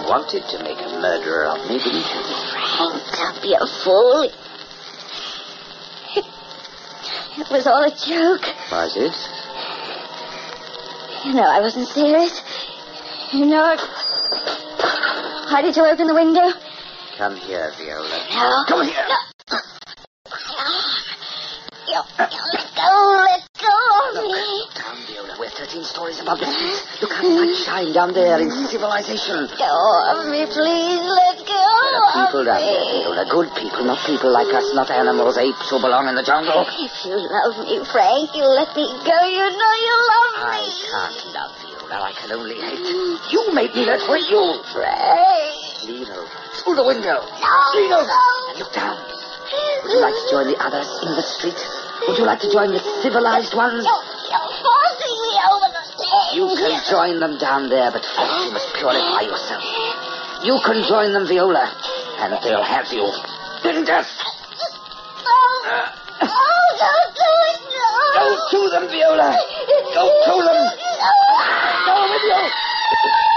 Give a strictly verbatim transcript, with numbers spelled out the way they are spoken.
wanted to make a murderer of me, didn't you? Frank, don't be a fool. It, it was all a joke. Was it? You know I wasn't serious. You know it. Why did you open the window? Come here, Viola. No. Come here. No. You, you let go, let go of Look, me. down, Viola. We're thirteen stories above the street. Look how the light shine down there in civilization. Go of me, please. Let go There are people of down me. there, Viola. Good people, not people like us, not animals, apes who belong in the jungle. If you love me, Frank, you let me go. You know you love I me. can't love you. Now I can only hate. You made me that way, you. Frank. Lean over. Through the window. No. Lean over. No. And look down. Would you like to join the others in the street? Would you like to join the civilized ones? You, you're forcing me over the thing. You can join them down there, but first you must purify yourself. You can join them, Viola, and they'll have you in death. Oh, oh, don't do it, no. Go to them, Viola. Go to them. Go with you.